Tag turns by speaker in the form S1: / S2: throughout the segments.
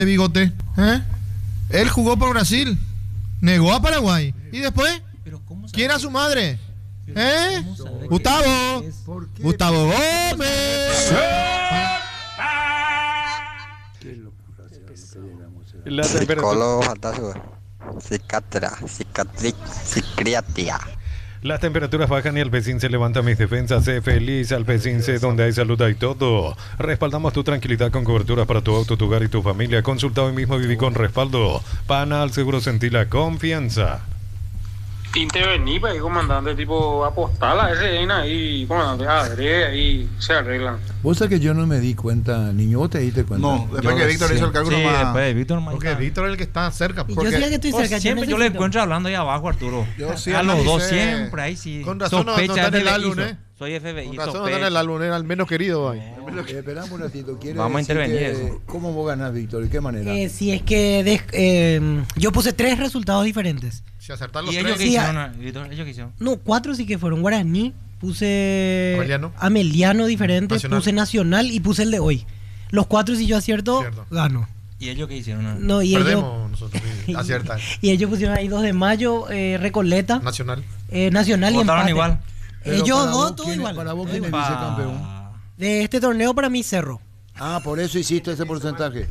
S1: bigote. Él jugó por Brasil, negó a Paraguay y después, ¿quién era su madre? Gustavo. Gustavo Gómez.
S2: Psicólogo fantástico. Cicatriz, psiquiatría.
S3: Las temperaturas bajan y Alpecin se levanta. Mis defensas, sé feliz. Alpecin, sé donde hay salud hay todo. Respaldamos tu tranquilidad con coberturas para tu auto, tu hogar y tu familia. Consulta hoy mismo, viví con respaldo. Panal Seguro, sentí la confianza.
S4: Intervenir para ir, comandante, tipo apostar a ese ahí, comandante, ahí se arreglan.
S5: Vos sabés que yo no me di cuenta, niño, vos te diste cuenta.
S1: No, después que Víctor hizo el cálculo
S6: sí,
S1: más.
S6: Después Víctor
S1: porque Víctor es el que está cerca.
S7: Yo sí el que estoy cerca.
S6: Siempre yo le encuentro hablando ahí abajo, Arturo.
S1: Yo sí
S6: a los dos
S1: analicé.
S6: siempre, ahí sí.
S1: Con razón no está en el álbum,
S6: Soy FBI.
S1: Con razón no está en el álbum, era el menos querido ahí.
S5: Esperamos un ratito.
S6: Vamos a intervenir eso.
S5: ¿Cómo vos ganás, Víctor? ¿De qué manera?
S7: Si es que yo puse 3 resultados diferentes.
S1: Si acertar los
S6: ¿Y
S1: 3.
S6: ellos qué hicieron, Víctor? ¿Ellos qué hicieron?
S7: No, 4 sí que fueron. Guaraní, puse
S1: Ameliano
S7: diferente, puse Nacional y puse el de hoy. Los 4 si yo acierto, gano.
S6: ¿Y ellos qué hicieron?
S7: No, y
S1: perdemos nosotros, aciertan.
S7: Y ellos pusieron ahí 2 de mayo, Recoleta.
S1: Nacional.
S7: Nacional y empate.
S6: Igual.
S7: Ellos dos, todo igual.
S5: Para vos, ¿quién es vicecampeón?
S7: De este torneo para mí Cerro.
S5: Por eso hiciste ese porcentaje.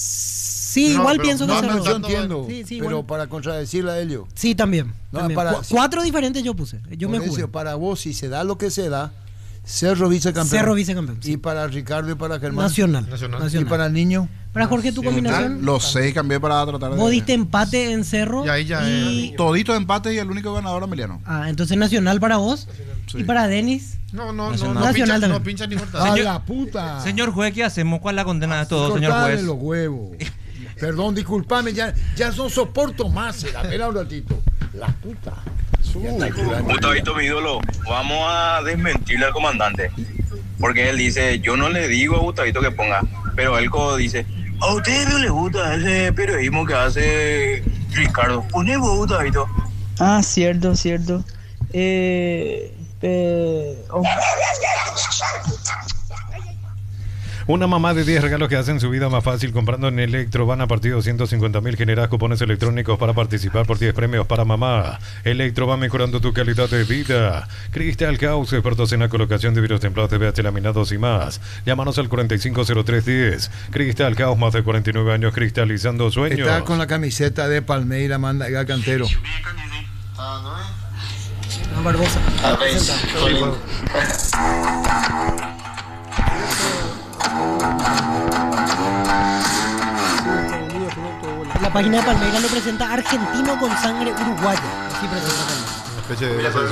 S7: Sí, igual pienso que Cerro.
S5: Yo entiendo,
S7: sí,
S5: pero
S7: igual.
S5: Para contradecirle a ellos.
S7: Sí, también.
S5: No,
S7: 4 diferentes yo puse. Yo me jugué.
S5: Para vos, si se da lo que se da, Cerro vicecampeón.
S7: Cerro vicecampeón.
S5: Sí. Y para Ricardo y para Germán.
S7: Nacional.
S5: Y para el niño.
S7: Para Jorge, tu combinación.
S1: Los 6 cambié para tratar de.
S7: Vos diste empate en Cerro.
S1: Y ahí ya todito empate y el único ganador Ameliano.
S7: Entonces Nacional para vos. Sí. Y para Denis.
S1: No,
S7: Nacional
S1: no pincha ni corta.
S5: ¡A la puta!
S6: Señor juez, ¿qué hacemos? ¿Cuál es la condena de todo, señor juez?
S5: Los huevos. Perdón, disculpame, ya no soporto más. Espera un ratito. La puta.
S8: Gustavito, mi ídolo, vamos a desmentirle al comandante. Porque él dice, yo no le digo a Gustavito que ponga, pero él dice, a ustedes no les gusta ese periodismo que hace Ricardo. Pone vos, Gustavito.
S9: Cierto.
S3: Una mamá de 10 regalos que hacen su vida más fácil comprando en Electro. Van a partir de 250.000. Generas cupones electrónicos para participar por 10 premios para mamá. Electro va mejorando tu calidad de vida. Cristal Caos, expertos en la colocación de vidrios templados, TVH laminados y más. Llámanos al 450310. Cristal Caos, más de 49 años cristalizando sueños.
S5: Está con la camiseta de Palmeira, manda Cantero.
S7: Barbosa. La página de Palmeiras lo presenta argentino con sangre uruguaya. Así presenta también.
S1: Una especie de la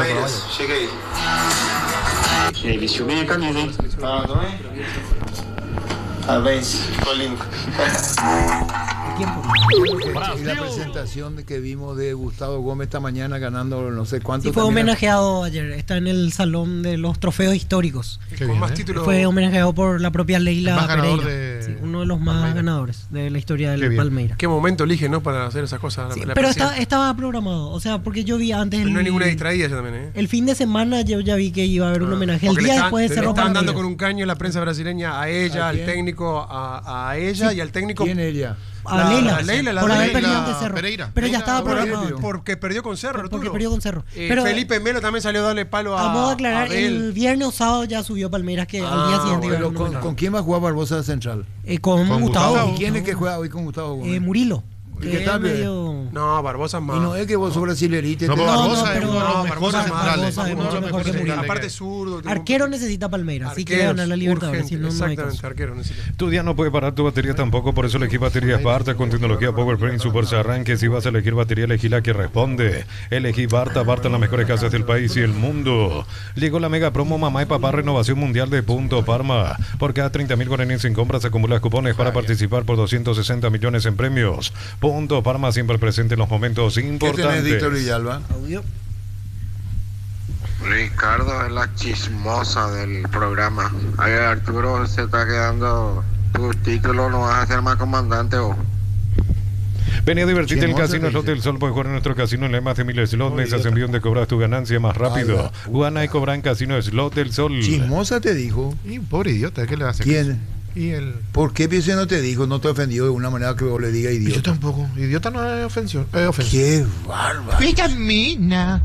S5: Y la presentación que vimos de Gustavo Gómez esta mañana ganando no sé cuánto.
S7: Sí, fue homenajeado ayer. Está en el salón de los trofeos históricos. Fue homenajeado por la propia Leila Pereira. Sí, uno de los más ganadores de la historia del Palmeiras.
S10: Qué momento elige, ¿no? Para hacer esas cosas.
S7: Sí, pero estaba programado. O sea, porque yo vi antes.
S10: No hay ninguna distraída ya también, ¿eh?
S7: El fin de semana yo ya vi que iba a haber un homenaje. El día después de Cerro
S10: Palmeiras. Estaban dando con un caño la prensa brasileña a ella, al técnico, a ella y al técnico.
S5: ¿Quién ella?
S7: A Leila, por haber perdido ante Cerro.
S1: Pereira.
S7: Pero ya estaba programado.
S10: Porque perdió con Cerro,
S7: Porque perdió con Cerro.
S10: Pero Felipe Melo también salió a darle palo a.
S7: Vamos a aclarar, el viernes o sábado ya subió Palmeiras, que al día siguiente iba a haber
S5: ¿Con quién va a jugar Barbosa de Central?
S7: Con Gustavo.
S5: ¿Y quién es que juega hoy con Gustavo Gómez?
S7: Murilo.
S5: ¿Qué tal?
S10: No, Barbosa más.
S5: Y no es que vos sos brasilerito.
S1: No,
S7: Barbosa
S1: es uno de los mejores centrales.
S7: Mucho mejor que Murilo.
S10: Aparte zurdo.
S7: Arquero necesita Palmeiras, si quiere ganar la Libertadores.
S10: Exactamente, arquero necesita.
S3: Tu día no puede parar tu batería tampoco, por eso elegí baterías Barta con tecnología PowerPrint Super Arranque. Si vas a elegir batería, elegí la que responde. Elegí Barta en las mejores casas del país y el mundo. Llegó la mega promo Mamá y Papá Renovación Mundial de Punto Parma. Por cada 30.000 guaraníes en compras acumulas cupones para participar por 260 millones en premios. Punto Parma siempre presente en los momentos importantes.
S5: ¿Qué tenés, Víctor Villalba?
S7: Audio.
S2: Ricardo es la chismosa del programa. Ay, Arturo se está quedando tu título, no vas a ser más comandante o.
S3: Ven a divertirte en el Casino Slot del Sol. Puedes jugar en nuestro casino en más de 1000 slot mesas en donde cobras tu ganancia más rápido. Gana y cobra en Casino Slot del Sol.
S5: Chismosa te dijo.
S1: Y pobre idiota, ¿qué le hace?
S5: ¿Quién?
S9: Y el...
S5: ¿Por qué Piense no te dijo, no te ofendió de una manera que vos le digas idiota?
S9: Yo tampoco. Idiota no es ofensión.
S5: Qué bárbaro.
S1: Vitamina.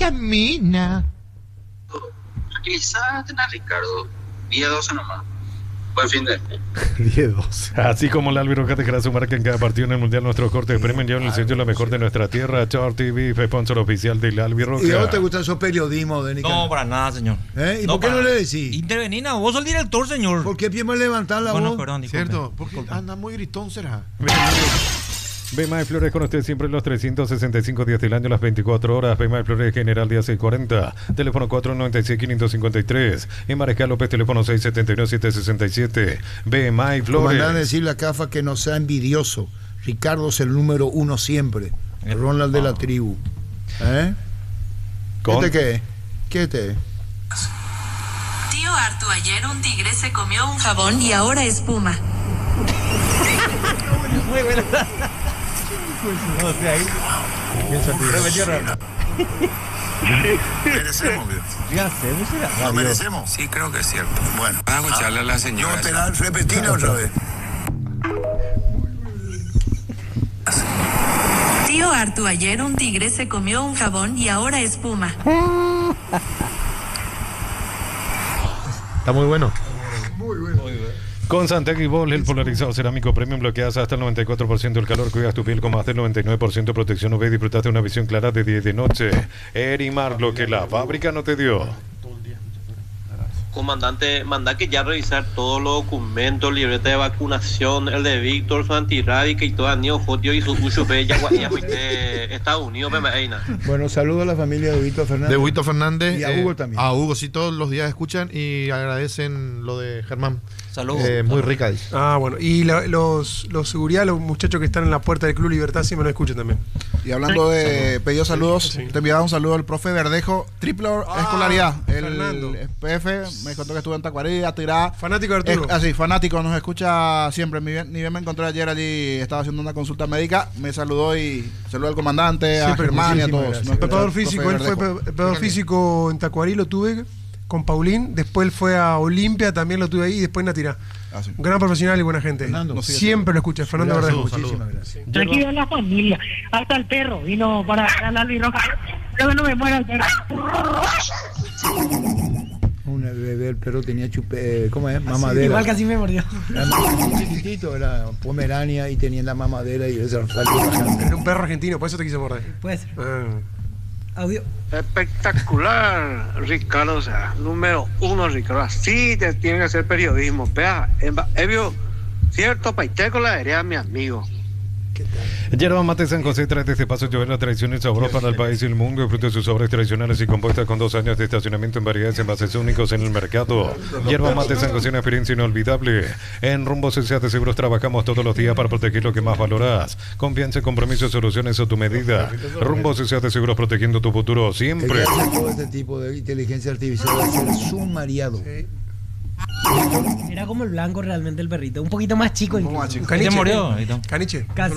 S11: Quizás tenés Ricardo 10-12 nomás. Buen fin de
S3: 10-12. Así como el Albirroja dejará su marca en cada partido en el Mundial, nuestros cortes premian llevan el sello lo mejor de nuestra tierra. Char TV, sponsor oficial del Albirroja.
S5: ¿Y a vos te gusta esos periodismos de
S6: No, para nada, señor.
S5: ¿Y por qué no le decís?
S6: Intervenina, vos sos el director, señor.
S5: ¿Por qué piensas levantar la voz?
S6: Perdón, disculpe.
S9: Cierto, porque anda muy gritón, será.
S3: Bema de Flores con usted siempre los 365 días del año, las 24 horas. Bema de Flores General Día 640. Teléfono 496-553. En Mariscal López, teléfono 671-767. Bema y Flores.
S5: Mandan a decirle a Cafa que no sea envidioso. Ricardo es el número 1 siempre. Ronald de la tribu. ¿Qué te es?
S12: Tío Artu, ayer un tigre se comió un jabón y ahora espuma.
S6: Muy buena. No sé, ahí.
S13: Merecemos, ¿Lo merecemos? Sí, creo que es cierto. Bueno, vamos a escucharle a la señora. No, te la repetirla otra vez.
S12: Tío Artu, ayer un tigre se comió un jabón y ahora espuma.
S9: Está muy bueno.
S5: Muy bueno.
S3: Con Santec Bol, el polarizado cerámico premium, bloqueas hasta el 94% del calor, cuidas tu piel con más del 99% de protección UV y disfrutas de una visión clara de día y de noche. Erimar, lo que la fábrica no te dio.
S14: Comandante, manda que ya revisar todos los documentos, libreta de vacunación, el de Víctor, su antirrábica y toda Nio Jotio y su Uchupe, ya Estados Unidos, Pemeina.
S5: Bueno, saludo a la familia de Huito Fernández.
S9: De Huito Fernández.
S5: Y a Hugo también.
S9: A Hugo, sí, todos los días escuchan y agradecen lo de Germán.
S6: Saludos.
S9: Muy rica, dice.
S10: Bueno, y los seguridad, los muchachos que están en la puerta del Club Libertad, sí me lo escuchan también.
S15: Y hablando de pedidos saludos, te enviaba un saludo al profe Verdejo, triple escolaridad. El PF me contó que estuvo en Tacuarí, Atirá.
S10: Fanático de Arturo.
S15: Así, fanático, nos escucha siempre. Ni bien me encontré ayer allí, estaba haciendo una consulta médica, me saludó y saludó al comandante, a Germán y a todos.
S10: Preparador físico, él fue preparador físico en Tacuarí, lo tuve con Paulín, después él fue a Olimpia, también lo tuve ahí, y después en Atirá. Un gran profesional y buena gente. Siempre lo escucha, Fernando Verdejo.
S5: Muchísimas gracias.
S16: Tranquilo la familia, hasta el perro vino para el albirroja. Creo que no me muera el perro.
S5: Un bebé, el perro tenía ¿cómo es? Mamadera.
S7: Igual casi me mordió.
S5: Era chiquitito, era Pomerania y tenía la mamadera y ese
S10: era un perro argentino, por eso te quise morder.
S7: Puede ser. Audio.
S17: Espectacular, Ricardo, o sea, número 1, Ricardo. Así te tiene que hacer periodismo. Vea, Evio, cierto, paiteco la vereda, mi amigo.
S3: Yerba Mate San José trae desde Paso Llover la tradición y sabor para el país y el mundo. Disfrute de sus sobres tradicionales y compuestas con 2 años de estacionamiento en variedades envases únicos en el mercado. Yerba Mate San José, una experiencia inolvidable. En Rumbo Sociedad de Seguros trabajamos todos los días para proteger lo que más valoras. Confianza, compromiso, soluciones a tu medida. Rumbo Sociedad de Seguros, protegiendo tu futuro siempre.
S5: Todo este tipo de inteligencia artificial va a ser sumariado. Sí.
S7: Era como el blanco realmente el perrito, un poquito más chico incluso.
S10: Caniche
S6: murió.
S10: Caniche.
S7: Casi.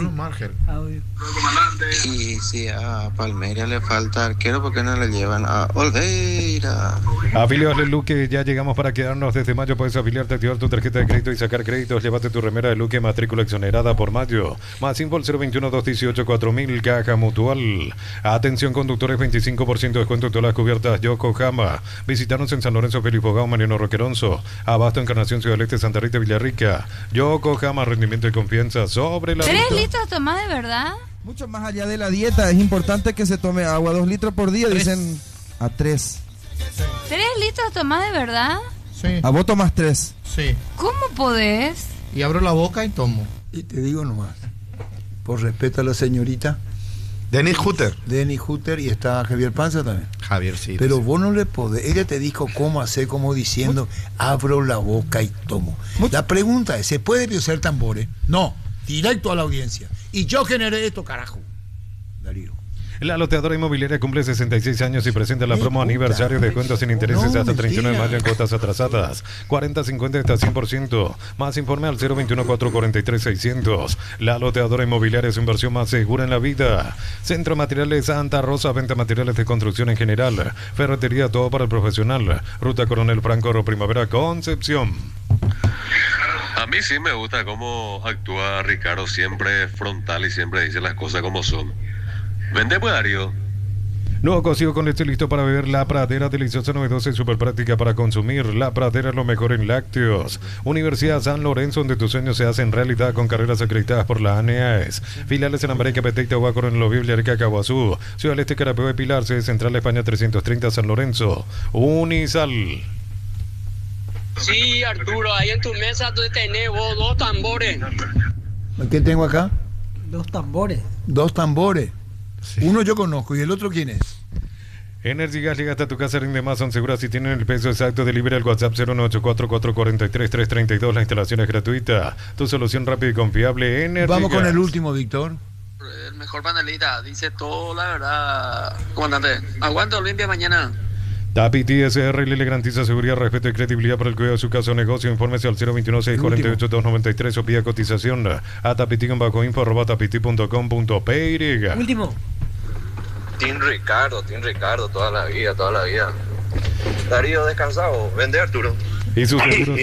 S2: Y si a Palmeria le falta arquero, ¿por qué no le llevan a Olveira?
S3: Afiliados Luque, ya llegamos para quedarnos. Desde mayo puedes afiliarte, activar tu tarjeta de crédito y sacar créditos. Llévate tu remera de Luque, matrícula exonerada por mayo. Más info al 021-218-4000, Caja Mutual. Atención conductores, 25% de descuento en todas las cubiertas Yokohama. Visítanos en San Lorenzo, Felipe Fogao, Mariano Roqueronzo. Abasto, Encarnación, Ciudad del Este, Santa Rita, Villarrica. Yokohama, rendimiento y confianza sobre la
S18: 3 litros tomás de verdad.
S19: Mucho más allá de la dieta, es importante que se tome agua 2 litros por día, 3. Dicen a 3.
S18: 3 litros tomás de verdad.
S1: Sí.
S19: A vos tomás 3.
S1: Sí.
S18: ¿Cómo podés?
S1: Y abro la boca y tomo.
S5: Y te digo nomás, por respeto a la señorita.
S9: Denis
S5: Hutter y está Javier Panza también.
S9: Javier, sí.
S5: Pero vos no le podés. Ella te dijo cómo hacer, como diciendo, abro la boca y tomo. La pregunta es, ¿se puede piosear tambores? No, directo a la audiencia. Y yo generé esto, carajo. Darío.
S3: La loteadora inmobiliaria cumple 66 años y presenta la promo aniversario de cuentas sin intereses hasta 31 de mayo en cuotas atrasadas. 40, 50 hasta 100%. Más informe al 021-443-600. La loteadora inmobiliaria es inversión más segura en la vida. Centro Materiales Santa Rosa, venta materiales de construcción en general. Ferretería, todo para el profesional. Ruta Coronel Franco, Primavera, Concepción.
S20: A mí sí me gusta cómo actúa Ricardo, siempre frontal y siempre dice las cosas como son. Vende pues, Darío.
S3: Nuevo cocido con leche listo para beber. La Pradera, deliciosa, novedosa y súper práctica para consumir. La Pradera es lo mejor en lácteos. Universidad San Lorenzo, donde tus sueños se hacen realidad con carreras acreditadas por la ANEAES. Filiales en América, Petecta, Huacorro, en Lobible, Arica, Caguazú. Ciudad del Este, Carapeo de Pilar, sede central España 330, San Lorenzo. Unisal.
S21: Sí, Arturo, ahí en tu mesa tú tenés vos 2 tambores.
S5: ¿Qué tengo acá?
S7: 2 tambores.
S5: 2 tambores. Sí. Uno yo conozco, ¿y el otro quién es?
S3: Energy Gas llega hasta tu casa, rinde más, son seguras si tienen el peso exacto. Delivery al WhatsApp 0984-443-332. La instalación es gratuita. Tu solución rápida y confiable. Energy
S5: Vamos
S3: Gas.
S5: con el último, Víctor.
S21: El mejor panelista, dice todo la verdad. Comandante, aguanta Olimpia mañana.
S3: Tapiti SRL le garantiza seguridad, respeto y credibilidad para el cuidado de su caso o negocio. Infórmese al 021-648-293 o pida cotización a tapiti@info@tapiti.com.py.
S7: Último.
S8: Team Ricardo, toda la vida. Darío descansado, vende Arturo.
S3: Y sus seguros.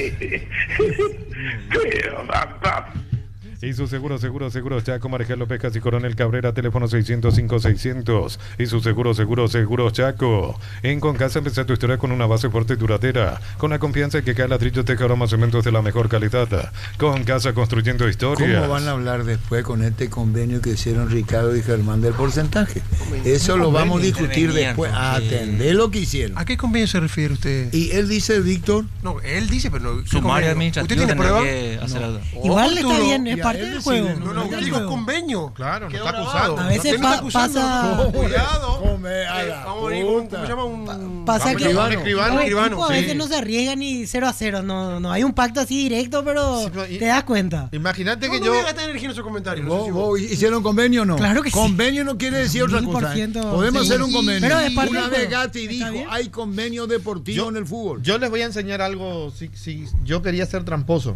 S3: Y sus seguros, Chaco, Marejalo Pescas y Coronel Cabrera, teléfono 605-600. Y sus seguros, Chaco. En Concasa empezá tu historia con una base fuerte y duradera, con la confianza de que cada ladrillo te caerá más cementos de la mejor calidad. Concasa, construyendo historias.
S5: ¿Cómo van a hablar después con este convenio que hicieron Ricardo y Germán del porcentaje? Eso lo vamos a discutir después. Atender lo que hicieron.
S10: ¿A qué convenio se refiere usted?
S5: Y él dice, Víctor.
S10: No, él dice, pero no.
S6: Sumario administrativo.
S10: ¿Usted tiene prueba?
S7: Igual está bien, es parte del juego.
S10: No, digo convenio.
S9: Claro, no está acusado.
S7: A veces pasa.
S10: Cuidado.
S5: ¿Cómo se
S10: llama? Un
S7: pasa que
S10: escribano.
S7: A veces no se arriesgan ni 0-0. No hay un pacto así directo, pero te das cuenta.
S9: Imagínate que
S10: yo. No voy a gastar energía en esos comentarios.
S5: ¿Vos hicieron convenio o no?
S7: Claro que sí.
S5: Convenio no quiere decir otra cosa. Podemos hacer un convenio.
S7: Pero es parte
S5: una vez Gatti dijo: hay convenio deportivo en el fútbol.
S9: Yo les voy a enseñar algo. Si yo quería ser tramposo.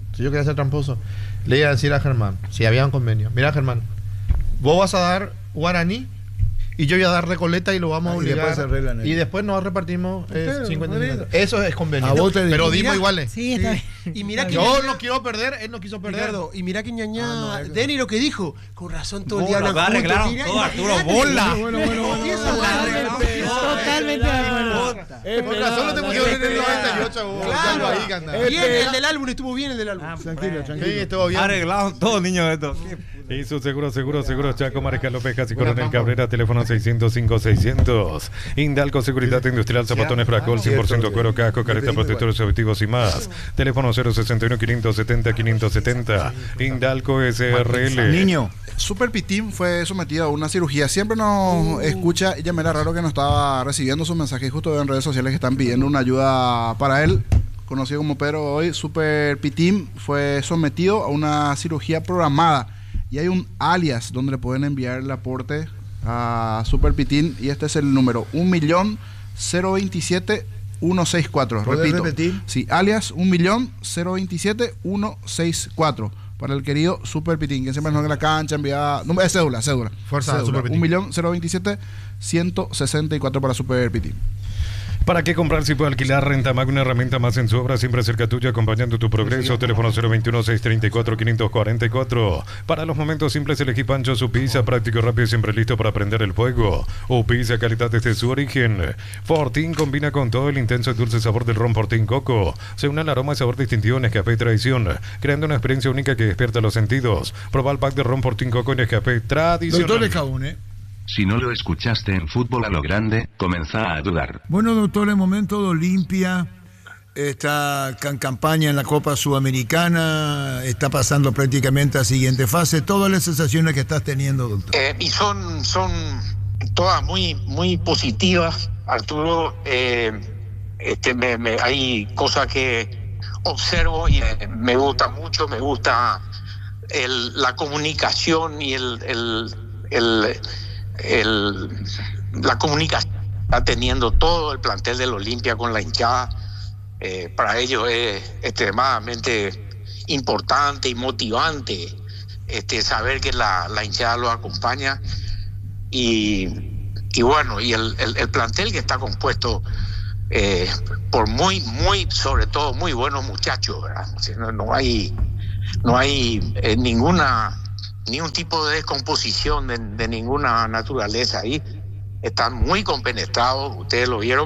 S9: Le iba a decir a Germán, si había un convenio: mira, Germán, vos vas a dar guaraní y yo voy a dar recoleta y lo vamos a obligar. Y después nos repartimos 50. Eso es convenio. Pero dimos iguales.
S7: Sí, está bien.
S10: Y mira que
S9: yo no quiero perder, él no quiso perder.
S10: Ricardo, y mira que ñañá Denny lo que dijo, con razón todo el día
S6: hablan juntos. Todo Arturo, bola.
S7: Bueno. Totalmente de acuerdo.
S9: Con razón no te pusieron en el 98.
S10: Claro. Bien, el del álbum estuvo bien, el del álbum.
S5: Tranquilo.
S9: Sí, estuvo bien.
S6: Arreglado todo, niño, esto.
S3: Y su seguro, Chaco, Marejalo Pescas y Coronel Cabrera, teléfono 605-600. Indalco, Seguridad Industrial, zapatones Fracol, 100% cuero, casco, careta, protectores objetivos y más. Teléfono 061-570-570. Indalco SRL.
S15: Niño, Super Pitín fue sometido a una cirugía. Siempre nos escucha, y ya me era raro que no estaba recibiendo sus mensajes justo en redes sociales que están pidiendo una ayuda para él. Conocido como Pedro hoy, Super Pitín fue sometido a una cirugía programada. Y hay un alias donde le pueden enviar el aporte a Super Pitín. Y este es el número 1.027.164.
S5: ¿Puedes repetir?
S15: Sí, alias 1.027.164. Para el querido Super Pitín, que siempre nos en la cancha, envía. Es cédula.
S9: Fuerza, Super Pitín.
S15: 1.027.164 para Super Pitín.
S3: ¿Para qué comprar si puede alquilar? Rentamag, una herramienta más en su obra, siempre cerca tuya, acompañando tu progreso. Teléfono 021-634-544. Para los momentos simples, elegí Pancho, su pizza, práctico, rápido y siempre listo para prender el fuego. O pizza, calidad desde su origen. Fortín combina con todo el intenso y dulce sabor del ron Fortín Coco. Se une al aroma y sabor distintivo en Nescafé Tradición, creando una experiencia única que despierta los sentidos. Proba el pack de ron Fortín Coco en Nescafé Tradición.
S5: Doctor Caune.
S22: Si no lo escuchaste en Fútbol a lo Grande, comenzá a dudar.
S5: Bueno, doctor, el momento de Olimpia está en campaña en la Copa Sudamericana, está pasando prácticamente a siguiente fase. Todas las sensaciones que estás teniendo, doctor.
S23: Y son todas muy positivas, Arturo. Hay cosas que observo y me gusta mucho. Me gusta la comunicación y la comunicación que está teniendo todo el plantel del Olimpia con la hinchada. Para ellos es extremadamente importante y motivante saber que la hinchada los acompaña y bueno, y el plantel que está compuesto por sobre todo muy buenos muchachos, ¿verdad? O sea, no hay ni un tipo de descomposición de ninguna naturaleza ahí. Están muy compenetrados, ustedes lo vieron.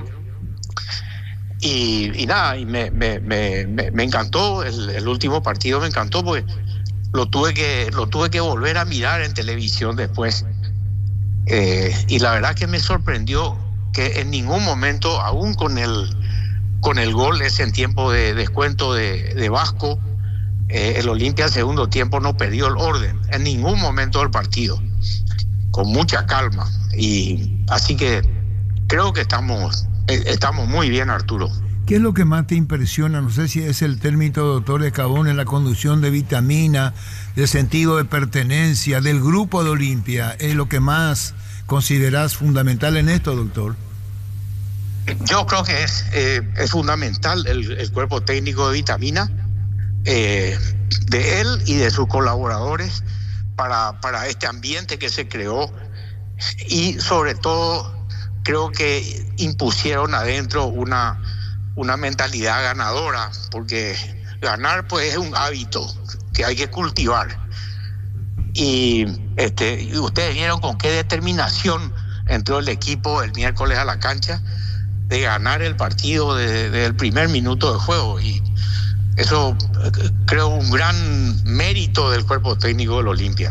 S23: Y nada, y me encantó el último partido, me encantó porque lo tuve que volver a mirar en televisión después. Y la verdad que me sorprendió que en ningún momento, aún con el gol ese en tiempo de descuento de Vasco, el Olimpia al segundo tiempo no perdió el orden en ningún momento del partido, con mucha calma. Y así que creo que estamos muy bien, Arturo.
S5: ¿Qué es lo que más te impresiona? No sé si es el término, doctor Escabón, en la conducción de Vitamina, del sentido de pertenencia, del grupo de Olimpia. ¿Es lo que más considerás fundamental en esto, doctor?
S23: Yo creo que es fundamental el cuerpo técnico de Vitamina, de él y de sus colaboradores para este ambiente que se creó, y sobre todo creo que impusieron adentro una mentalidad ganadora, porque ganar pues es un hábito que hay que cultivar. Y ustedes vieron con qué determinación entró el equipo el miércoles a la cancha de ganar el partido desde el primer minuto de juego, y eso creo un gran mérito del cuerpo técnico del Olimpia.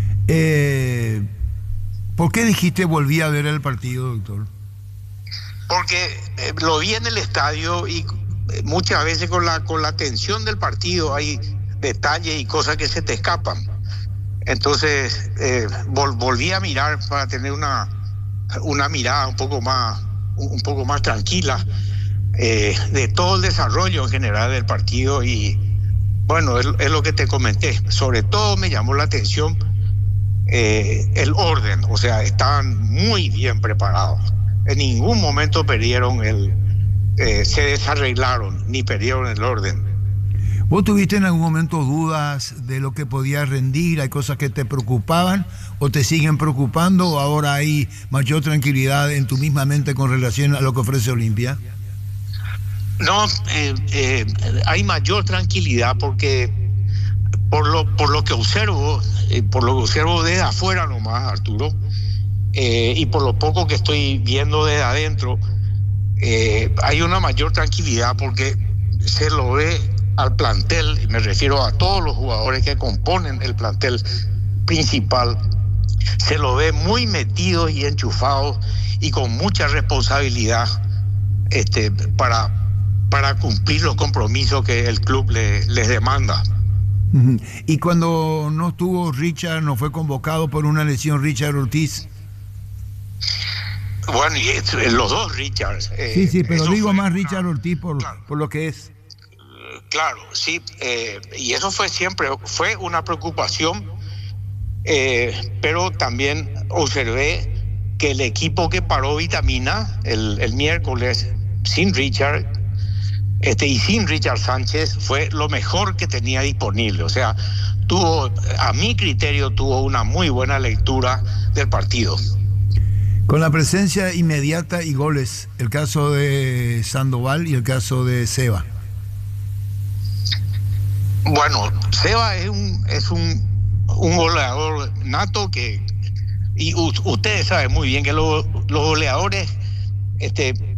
S5: ¿Por qué dijiste volví a ver el partido, doctor?
S23: Porque lo vi en el estadio y muchas veces con la tensión del partido hay detalles y cosas que se te escapan. Entonces volví a mirar para tener una mirada un poco más tranquila de todo el desarrollo en general del partido. Y bueno, es lo que te comenté. Sobre todo me llamó la atención el orden, o sea, estaban muy bien preparados. En ningún momento perdieron se desarreglaron ni perdieron el orden.
S5: ¿Vos tuviste en algún momento dudas de lo que podía rendir? ¿Hay cosas que te preocupaban o te siguen preocupando, o ahora hay mayor tranquilidad en tu misma mente con relación a lo que ofrece Olimpia?
S23: No, hay mayor tranquilidad porque por lo que observo desde afuera nomás, Arturo, y por lo poco que estoy viendo desde adentro, hay una mayor tranquilidad porque se lo ve al plantel, y me refiero a todos los jugadores que componen el plantel principal, se lo ve muy metidos y enchufados y con mucha responsabilidad para cumplir los compromisos que el club les demanda.
S5: Y cuando no estuvo Richard, no fue convocado por una lesión Richard Ortiz.
S23: Bueno, y los dos Richards.
S5: Sí, pero digo más Richard Ortiz por lo que es.
S23: Claro, sí, y eso fue una preocupación, pero también observé que el equipo que paró Vitamina el miércoles sin Richard y sin Richard Sánchez fue lo mejor que tenía disponible. O sea, a mi criterio, tuvo una muy buena lectura del partido.
S5: Con la presencia inmediata y goles, el caso de Sandoval y el caso de Seba.
S23: Bueno, Seba es un goleador nato y ustedes saben muy bien que los goleadores, el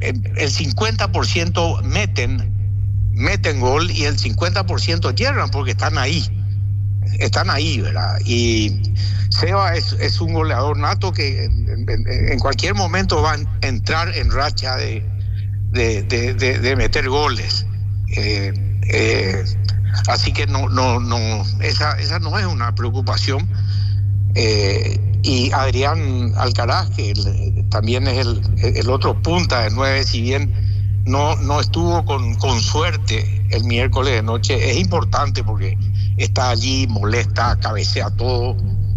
S23: 50% meten gol y el 50% yerran porque están ahí, ¿verdad? Y Seba es un goleador nato que en cualquier momento va a entrar en racha de meter goles. Así que esa no es una preocupación. Y Adrián Alcaraz, que también es el otro punta de 9, si bien no estuvo con suerte el miércoles de noche, es importante porque está allí, molesta, cabecea todo.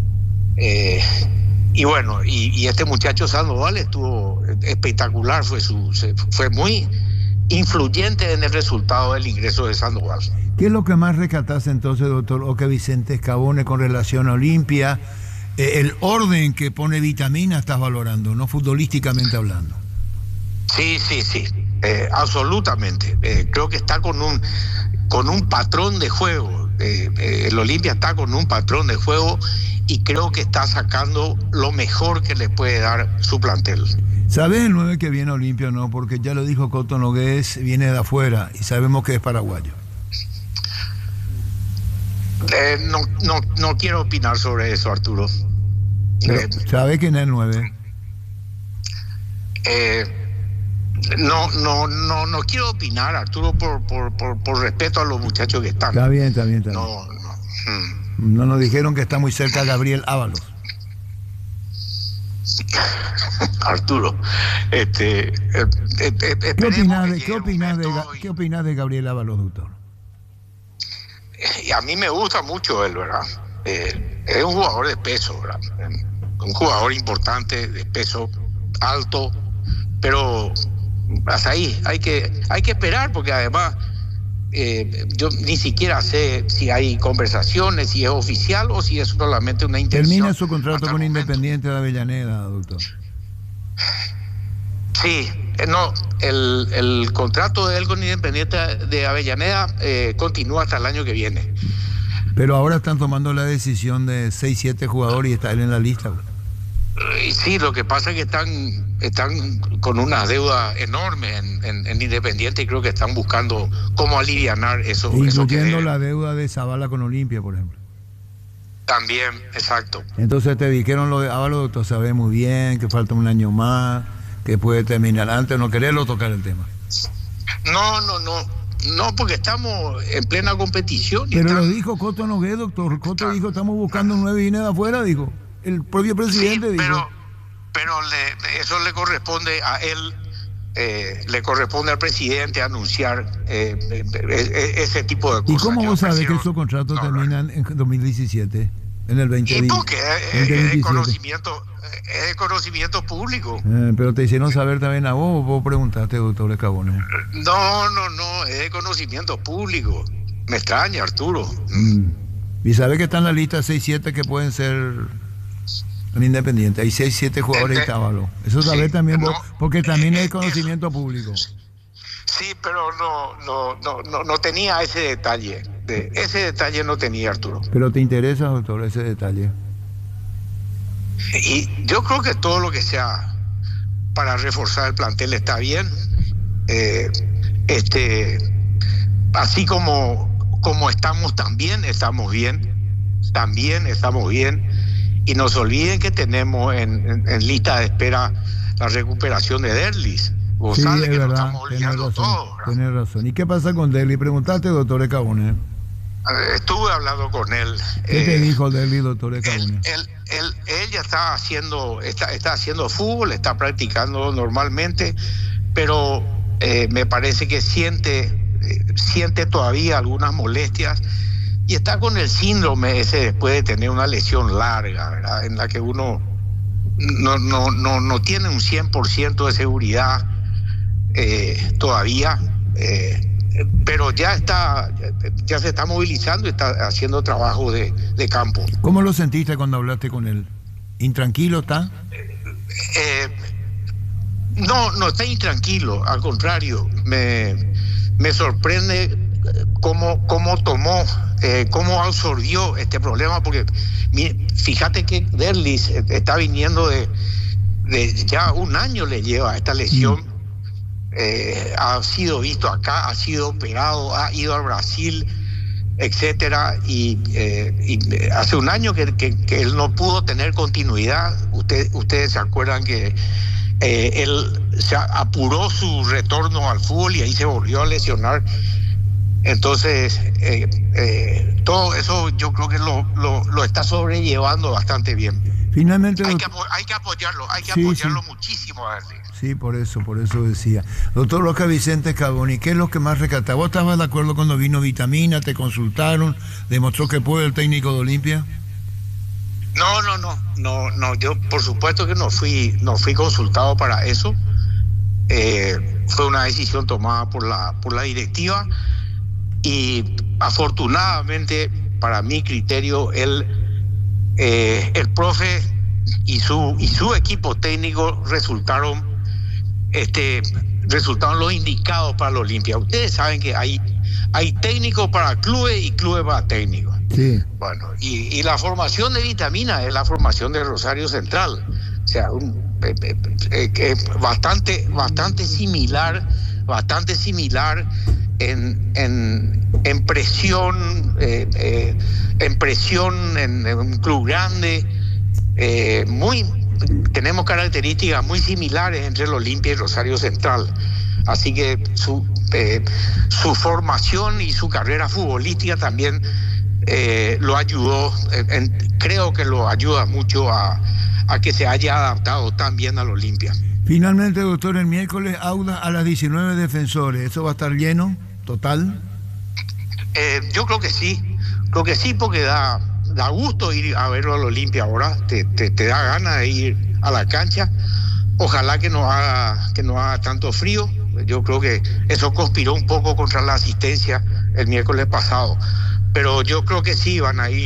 S23: Y bueno, y este muchacho Sandoval estuvo espectacular, fue muy influyente en el resultado del ingreso de Sandoval.
S5: ¿Qué es lo que más rescatás entonces, doctor Oque Vicente Escabone, con relación a Olimpia? El orden que pone Vitamina estás valorando, no futbolísticamente hablando.
S23: Sí, absolutamente. Creo que está con un patrón de juego. El Olimpia está con un patrón de juego y creo que está sacando lo mejor que le puede dar su plantel.
S5: ¿Sabes el 9 que viene a Olimpia o no? Porque ya lo dijo Coto Nogués, viene de afuera y sabemos que es paraguayo.
S23: No quiero opinar sobre eso, Arturo.
S5: ¿Sabe quién es el 9?
S23: No quiero opinar, Arturo, por respeto a los muchachos que están.
S5: Está bien. No nos dijeron que está muy cerca Gabriel Ábalos.
S23: Arturo, ¿qué
S5: opinas de Gabriel Ábalos, doctor?
S23: A mí me gusta mucho él, ¿verdad? Es un jugador de peso, ¿verdad? Un jugador importante, de peso alto, pero hasta ahí hay que esperar, porque además yo ni siquiera sé si hay conversaciones, si es oficial o si es solamente una intención.
S5: Termina su contrato con Independiente de Avellaneda, doctor.
S23: Sí, el contrato de él con Independiente de Avellaneda continúa hasta el año que viene.
S5: Pero ahora están tomando la decisión de 6-7 jugadores y está él en la lista.
S23: Sí, lo que pasa es que están con una deuda enorme en Independiente y creo que están buscando cómo alivianar eso.
S5: Incluyendo la deuda de Zavala con Olimpia, por ejemplo.
S23: También, exacto.
S5: Entonces te dijeron lo de Ábalos, doctor, sabe muy bien que falta un año más, que puede terminar antes, no quererlo tocar el tema.
S23: No, porque estamos en plena competición.
S5: Pero lo dijo Coto Nogués, doctor. Coto dijo, estamos buscando un 9 y viene de afuera, dijo. El propio presidente dijo.
S23: Pero eso le corresponde a él, le corresponde al presidente anunciar ese tipo de cosas.
S5: ¿Y cómo vos sabés que esos contratos terminan en 2017? En el 2020.
S23: Y porque es de conocimiento público.
S5: Pero te hicieron saber también a vos preguntaste, doctor Escabones.
S23: No, es de conocimiento público. Me extraña, Arturo.
S5: Y sabe que está en la lista 6-7 que pueden ser en Independiente. Hay 6-7 jugadores de Ábalos. Eso sabés también vos, porque también es conocimiento público.
S23: Sí, pero no tenía ese detalle. Ese detalle no tenía, Arturo.
S5: Pero te interesa, doctor, ese detalle.
S23: Y yo creo que todo lo que sea para reforzar el plantel está bien. Así como estamos, también estamos bien. Y no se olviden que tenemos en lista de espera la recuperación de Derlis.
S5: Sí, es verdad, tenés razón. ¿Y qué pasa con Derlis? Preguntaste, doctor Escabones.
S23: Estuve hablando con él.
S5: ¿Qué te dijo Derlis, doctor Escabones?
S23: Él ya está haciendo fútbol, está practicando normalmente, pero me parece que siente todavía algunas molestias y está con el síndrome ese después de tener una lesión larga, ¿verdad? En la que uno no tiene un 100% de seguridad todavía, pero ya se está movilizando y está haciendo trabajo de campo.
S5: ¿Cómo lo sentiste cuando hablaste con él? ¿Intranquilo está?
S23: No está intranquilo, al contrario, me sorprende cómo tomó, cómo absorbió este problema, porque fíjate que Derlis está viniendo de ya un año le lleva esta lesión. Ha sido visto acá, ha sido operado, ha ido al Brasil, etcétera, y hace un año que él no pudo tener continuidad. Ustedes se acuerdan que él se apuró su retorno al fútbol y ahí se volvió a lesionar. Entonces todo eso yo creo que lo está sobrellevando bastante bien.
S5: Finalmente
S23: hay que apoyarlo muchísimo a Derlis.
S5: Sí, por eso decía. Doctor Roca Vicente Escabones, ¿qué es lo que más rescata? ¿Vos estabas de acuerdo cuando vino Vitamina, te consultaron, demostró que puede el técnico de Olimpia?
S23: No, yo por supuesto que no fui consultado para eso. Fue una decisión tomada por la directiva y afortunadamente, para mi criterio, el profe y su equipo técnico resultaron resultaron los indicados para la Olimpia. Ustedes saben que hay técnicos para clubes y clubes para técnicos.
S5: Sí.
S23: Bueno, y la formación de Vitamina es la formación de Rosario Central. O sea, bastante similar en presión, en un club grande. Tenemos características muy similares entre el Olimpia y Rosario Central. Así que su formación y su carrera futbolística también lo ayudó, creo que lo ayuda mucho a que se haya adaptado tan bien al Olimpia.
S5: Finalmente, doctor, el miércoles Audax a las 19 Defensores. ¿Eso va a estar lleno, total?
S23: Yo creo que sí, porque da gusto ir a verlo al Olimpia ahora, te da ganas de ir a la cancha. Ojalá que no haga tanto frío. Yo creo que eso conspiró un poco contra la asistencia el miércoles pasado, pero yo creo que sí van a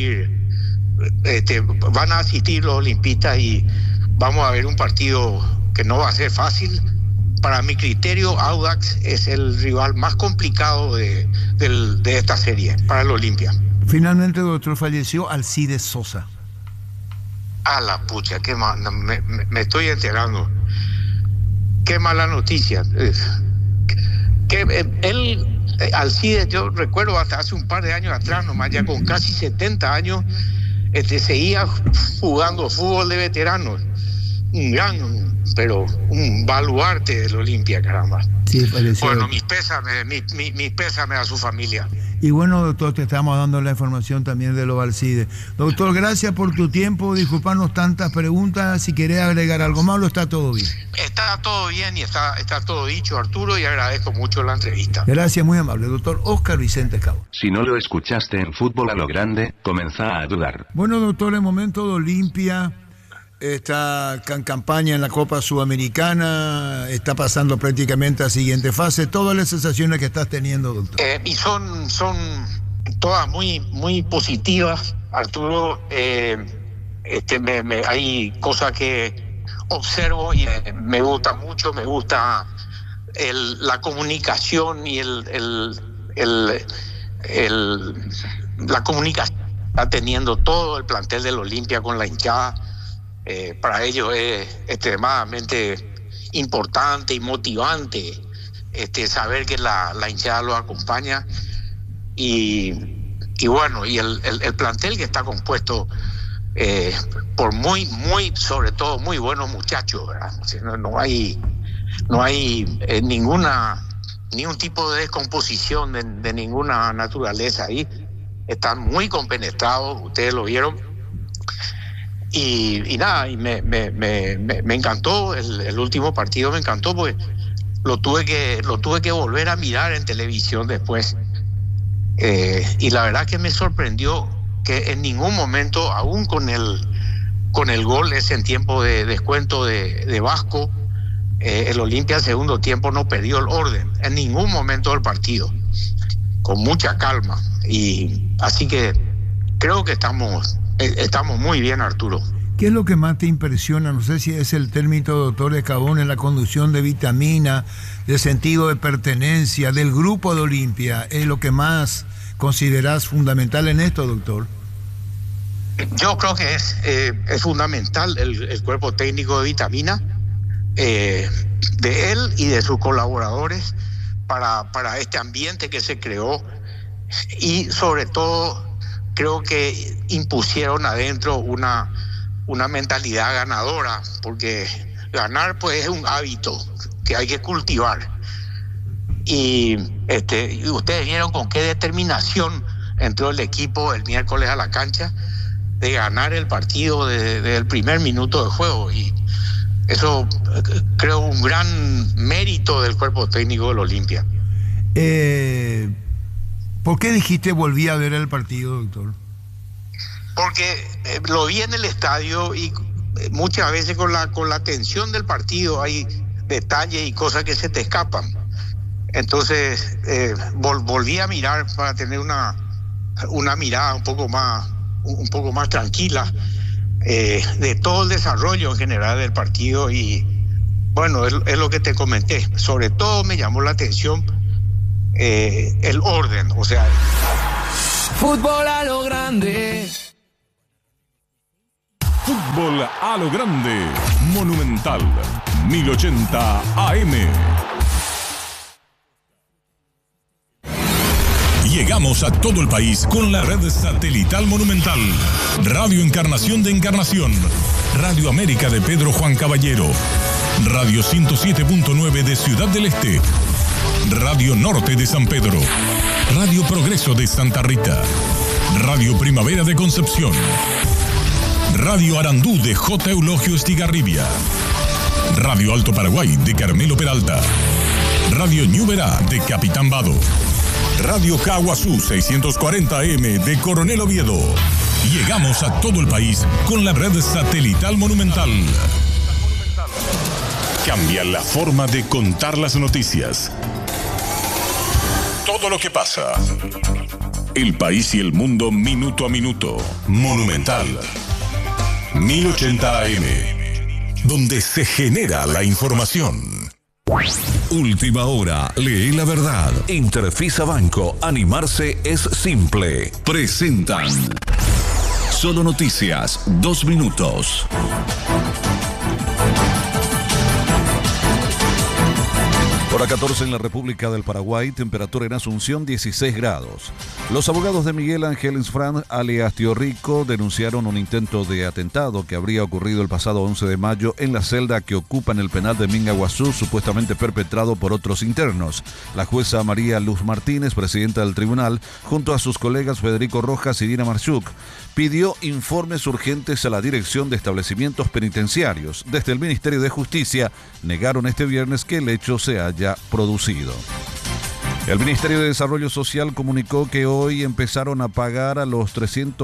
S23: asistir los olimpistas y vamos a ver un partido que no va a ser fácil. Para mi criterio, Audax es el rival más complicado de esta serie para el Olimpia.
S5: Finalmente, doctor, falleció Alcides Sosa.
S23: A la pucha, qué mal, me estoy enterando. Qué mala noticia. Alcides, yo recuerdo hasta hace un par de años atrás, nomás ya con casi 70 años, seguía jugando fútbol de veteranos. Un baluarte del Olimpia, caramba.
S5: Sí, pareció.
S23: Bueno, mis pésames a su familia.
S5: Y bueno, doctor, te estamos dando la información también de los Alcides. Doctor, gracias por tu tiempo, disculparnos tantas preguntas. Si querés agregar algo más, está todo bien.
S23: Está todo bien y está todo dicho, Arturo, y agradezco mucho la entrevista.
S5: Gracias, muy amable, doctor Óscar Vicente Cabo.
S22: Si no lo escuchaste en Fútbol a lo Grande, comenzá a dudar.
S5: Bueno, doctor, el momento de Olimpia está en campaña en la Copa Sudamericana, está pasando prácticamente a siguiente fase. Todas las sensaciones que estás teniendo, doctor.
S23: Y son todas muy positivas, Arturo. Hay cosas que observo y me gusta mucho. Me gusta la comunicación y la comunicación que está teniendo todo el plantel del Olimpia con la hinchada. Para ellos es extremadamente importante y motivante saber que la hinchada los acompaña y bueno, y el plantel que está compuesto por sobre todo muy buenos muchachos, ¿verdad? O sea, no hay ningún tipo de descomposición de ninguna naturaleza ahí. Están muy compenetrados, ustedes lo vieron. Y nada, y me encantó el último partido, me encantó porque lo tuve que volver a mirar en televisión después, y la verdad que me sorprendió que en ningún momento, aún con el gol ese en tiempo de descuento de Vasco, el Olimpia al segundo tiempo no perdió el orden en ningún momento del partido, con mucha calma, y así que creo que estamos muy bien, Arturo.
S5: ¿Qué es lo que más te impresiona? No sé si es el término, doctor Escabón, en la conducción de Vitamina, del sentido de pertenencia, del grupo de Olimpia. ¿Es lo que más considerás fundamental en esto, doctor?
S23: Yo creo que es fundamental el cuerpo técnico de Vitamina, de él y de sus colaboradores para este ambiente que se creó, y sobre todo creo que impusieron adentro una mentalidad ganadora, porque ganar pues es un hábito que hay que cultivar. Y ustedes vieron con qué determinación entró el equipo el miércoles a la cancha de ganar el partido desde el primer minuto de juego, y eso creo un gran mérito del cuerpo técnico del Olimpia.
S5: ¿Por qué dijiste volví a ver el partido, doctor?
S23: Porque lo vi en el estadio y muchas veces con la tensión del partido hay detalles y cosas que se te escapan. Entonces volví a mirar para tener una mirada un poco más tranquila de todo el desarrollo en general del partido, y bueno, es lo que te comenté. Sobre todo me llamó la atención el orden, o sea...
S4: Fútbol a lo grande.
S11: Fútbol a lo grande. Monumental 1080 AM. Llegamos a todo el país con la red satelital Monumental. Radio Encarnación de Encarnación. Radio América de Pedro Juan Caballero. Radio 107.9 de Ciudad del Este. Radio Norte de San Pedro. Radio Progreso de Santa Rita. Radio Primavera de Concepción. Radio Arandú de J. Eulogio Estigarribia. Radio Alto Paraguay de Carmelo Peralta. Radio Ñuberá de Capitán Vado. Radio Caguazú 640 AM de Coronel Oviedo. Llegamos a todo el país con la red satelital Monumental. Cambia la forma de contar las noticias. Todo lo que pasa. El país y el mundo minuto a minuto. Monumental 1080 AM, donde se genera la información.
S13: Última hora, lee la verdad. Interfisa Banco, animarse es simple. Presentan Solo Noticias, 2 minutos. Hora 14 en la República del Paraguay, temperatura en Asunción 16 grados. Los abogados de Miguel Ángel Insfrán, alias Tío Rico, denunciaron un intento de atentado que habría ocurrido el pasado 11 de mayo en la celda que ocupa en el penal de Mingaguazú, supuestamente perpetrado por otros internos. La jueza María Luz Martínez, presidenta del tribunal, junto a sus colegas Federico Rojas y Dina Marchuk, pidió informes urgentes a la Dirección de Establecimientos Penitenciarios. Desde el Ministerio de Justicia negaron este viernes que el hecho se haya producido. El Ministerio de Desarrollo Social comunicó que hoy empezaron a pagar a los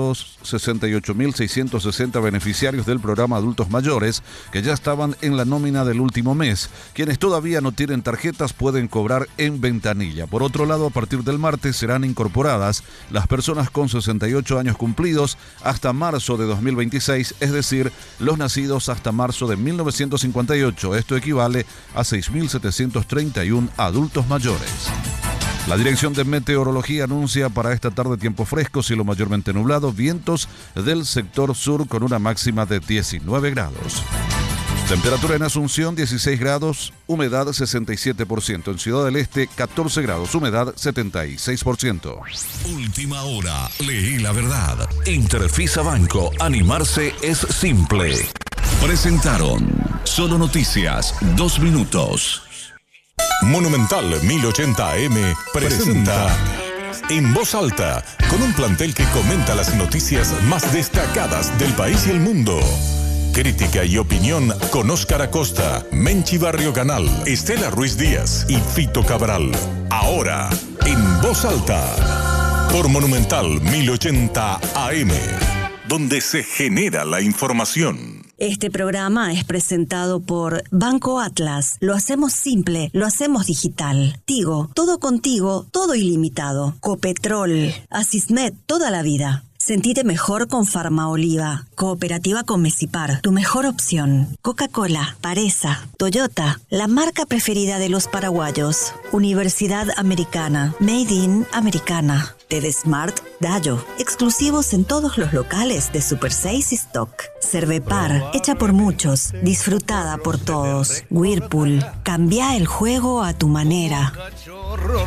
S13: 368.660 beneficiarios del programa Adultos Mayores que ya estaban en la nómina del último mes. Quienes todavía no tienen tarjetas pueden cobrar en ventanilla. Por otro lado, a partir del martes serán incorporadas las personas con 68 años cumplidos hasta marzo de 2026, es decir, los nacidos hasta marzo de 1958. Esto equivale a 6.731 adultos mayores. La Dirección de Meteorología anuncia para esta tarde tiempo fresco, cielo mayormente nublado, vientos del sector sur con una máxima de 19 grados. Temperatura en Asunción 16 grados, humedad 67%. En Ciudad del Este 14 grados, humedad 76%. Última hora, lee la verdad. Interfisa Banco, animarse es simple. Presentaron Solo Noticias, 2 minutos.
S11: Monumental 1080 AM presenta En Voz Alta, con un plantel que comenta las noticias más destacadas del país y el mundo. Crítica y opinión con Óscar Acosta, Menchi Barrio Canal, Estela Ruiz Díaz y Fito Cabral. Ahora, En Voz Alta, por Monumental 1080 AM, donde se genera la información.
S24: Este programa es presentado por Banco Atlas. Lo hacemos simple, lo hacemos digital. Tigo, todo contigo, todo ilimitado. Copetrol, Asismed, toda la vida. Sentite mejor con Farmaoliva. Cooperativa con Mesipar, tu mejor opción. Coca-Cola, Paresa, Toyota, la marca preferida de los paraguayos. Universidad Americana, Made in Americana. TEDsmart, Dayo, exclusivos en todos los locales de Super 6 y Stock. Cervepar, hecha por muchos, disfrutada por todos. Whirlpool, cambia el juego a tu manera.